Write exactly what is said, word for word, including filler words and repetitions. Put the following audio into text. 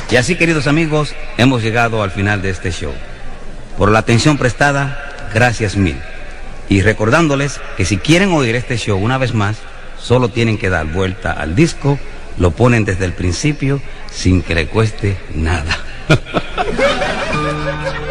Y así, queridos amigos, hemos llegado al final de este show. Por la atención prestada, gracias mil. Y recordándoles que si quieren oír este show una vez más, solo tienen que dar vuelta al disco, lo ponen desde el principio sin que le cueste nada.